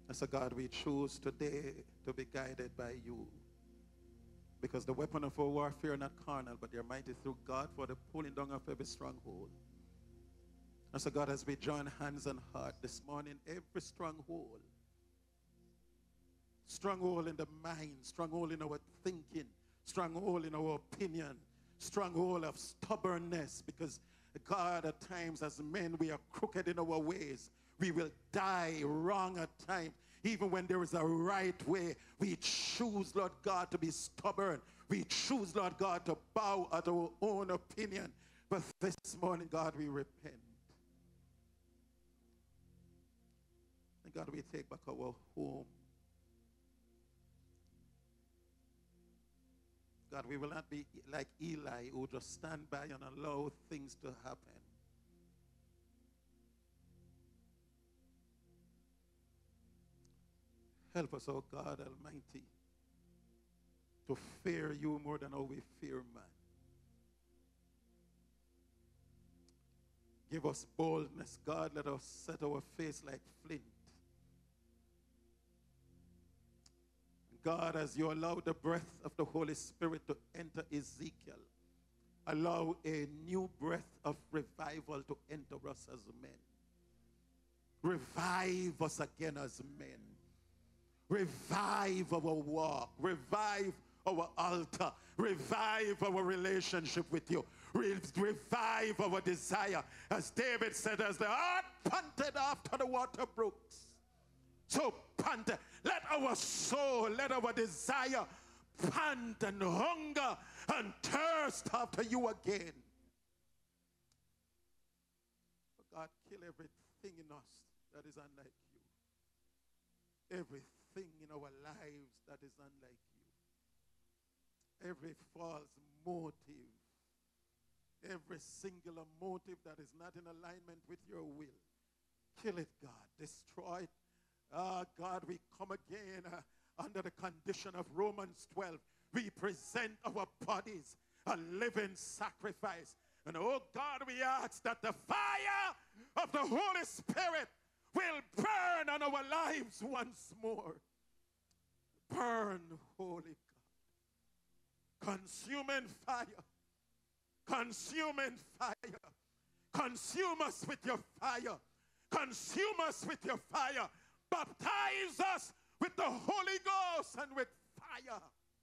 And so, God, we choose today to be guided by you. Because the weapon of our warfare are not carnal, but they are mighty through God for the pulling down of every stronghold. And so, God, as we join hands and heart this morning, every stronghold in the mind, stronghold in our thinking, stronghold in our opinion, stronghold of stubbornness, because God, at times as men we are crooked in our ways. We will die wrong at times. Even when there is a right way, we choose, Lord God, to be stubborn. We choose, Lord God, to bow at our own opinion. But this morning, God, we repent. And God, we take back our home. God, we will not be like Eli, who just stand by and allow things to happen. Help us, oh God Almighty, to fear you more than how we fear man. Give us boldness, God. Let us set our face like flint. God, as you allow the breath of the Holy Spirit to enter Ezekiel, allow a new breath of revival to enter us as men. Revive us again as men. Revive our walk. Revive our altar. Revive our relationship with you. Revive our desire. As David said, as the heart panted after the water brooks, so pant. Let our soul, let our desire pant and hunger and thirst after you again. But God, kill everything in us that is unlike you. Everything in our lives that is unlike you. Every false motive. Every singular motive that is not in alignment with your will. Kill it, God. Destroy it. God, we come again under the condition of Romans 12. We present our bodies a living sacrifice. And oh God, we ask that the fire of the Holy Spirit will burn on our lives once more. Burn, Holy God. Consuming fire. Consuming fire. Consume us with your fire. Consume us with your fire. Baptize us with the Holy Ghost and with fire.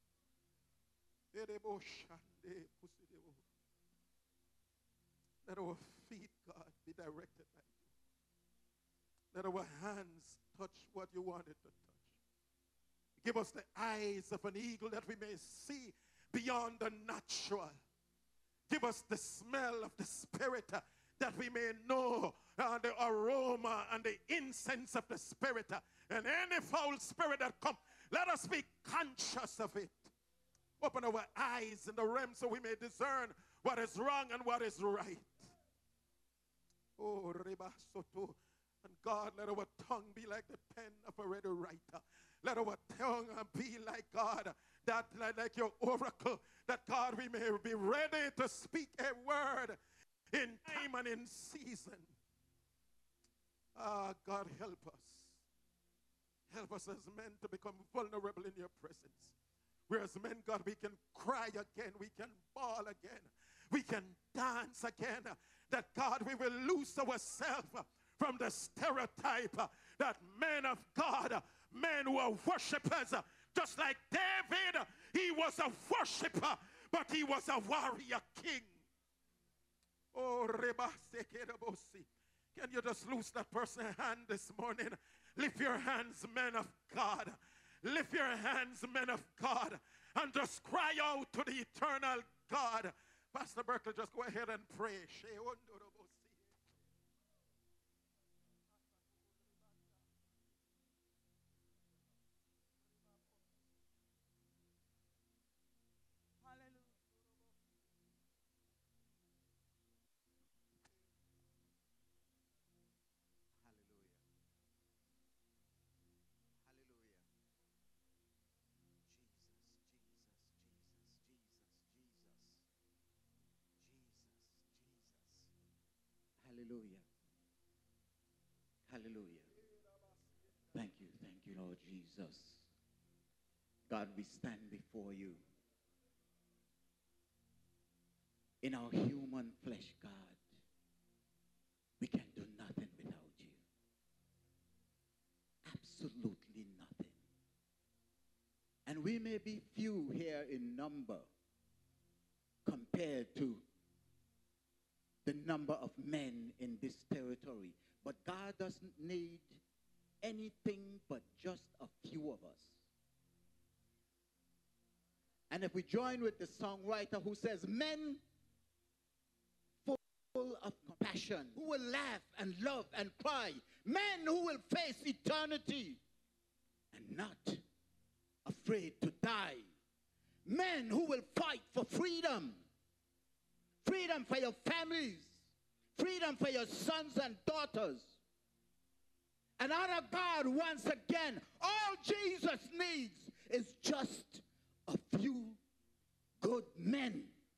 Let our feet, God, be directed by you. Let our hands touch what you wanted to touch. Give us the eyes of an eagle that we may see beyond the natural. Give us the smell of the Spirit that we may know the aroma and the incense of the Spirit. And any foul spirit that comes, let us be conscious of it. Open our eyes in the realm so we may discern what is wrong and what is right. Oh, Reba Soto. And God, let our tongue be like the pen of a ready writer. Let our tongue be like God, that like your oracle, that God, we may be ready to speak a word in time and in season. God, help us. Help us as men to become vulnerable in your presence. Whereas men, God, we can cry again. We can bawl again. We can dance again. That, God, we will lose ourselves from the stereotype that men of God, men who are worshipers, just like David, he was a worshiper, but he was a warrior king. Oh, Reba Sekerabosi. Can you just loose that person's hand this morning? Lift your hands, men of God. Lift your hands, men of God, and just cry out to the eternal God. Pastor Berkeley, just go ahead and pray. Hallelujah. Hallelujah. Thank you. Thank you. you, Lord Jesus. God, we stand before you. In our human flesh, God, we can do nothing without you. Absolutely nothing. And we may be few here in number compared to the number of men in this territory. But God doesn't need anything but just a few of us. And if we join with the songwriter who says, men full of compassion, who will laugh and love and cry, men who will face eternity and not afraid to die, men who will fight for freedom, freedom for your families, freedom for your sons and daughters. And honor God once again. All Jesus needs is just a few good men.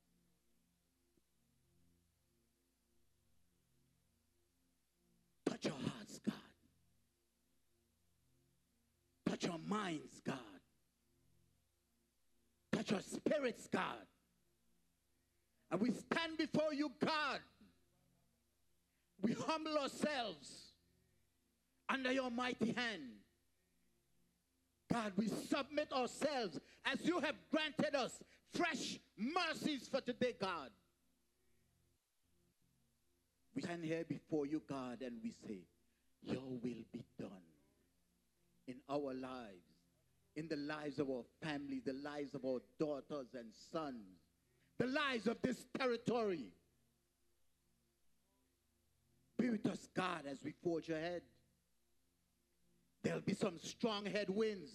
Touch your hearts, God. Touch your minds, God. Touch your spirits, God. And we stand before you, God. We humble ourselves under your mighty hand. God, we submit ourselves as you have granted us fresh mercies for today, God. We stand here before you, God, and we say, your will be done in our lives, in the lives of our family, the lives of our daughters and sons, the lives of this territory. Be with us, God, as we forge ahead. There'll be some strong headwinds.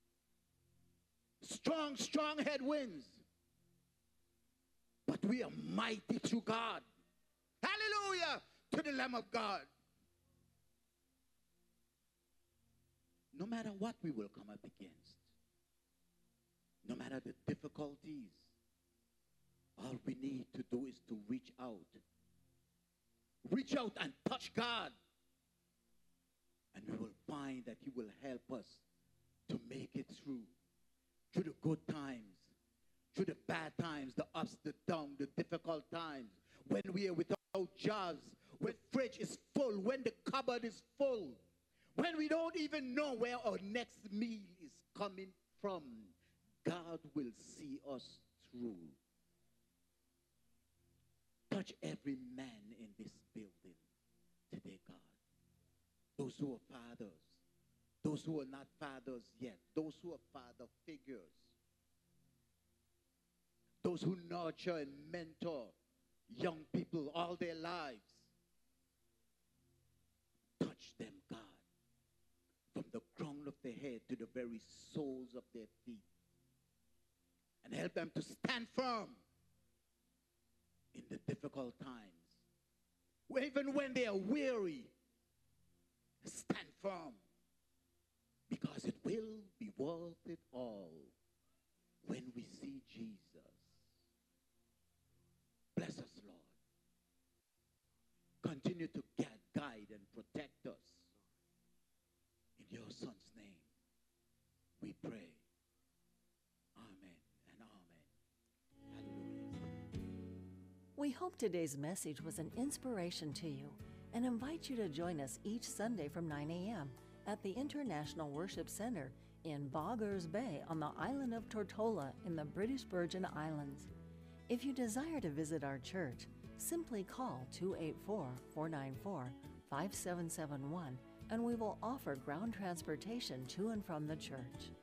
Strong headwinds. But we are mighty through God. Hallelujah to the Lamb of God. No matter what we will come up against, no matter the difficulties, all we need to do is to reach out. Reach out and touch God. And we will find that he will help us to make it through the good times, through the bad times, the ups, the downs, the difficult times, when we are without jobs, when the fridge is full, when the cupboard is full, when we don't even know where our next meal is coming from. God will see us through. Touch every man in this building today, God. Those who are fathers, those who are not fathers yet, those who are father figures, those who nurture and mentor young people all their lives. Touch them, God, from the crown of their head to the very soles of their feet. And help them to stand firm in the difficult times. Even when they are weary, stand firm. Because it will be worth it all when we see Jesus. Bless us, Lord. Continue to guide and protect us. In your Son's name, we pray. Amen and amen. Hallelujah. We hope today's message was an inspiration to you and invite you to join us each Sunday from 9 a.m. at the International Worship Center in Boggers Bay on the island of Tortola in the British Virgin Islands. If you desire to visit our church, simply call 284-494-5771 and we will offer ground transportation to and from the church.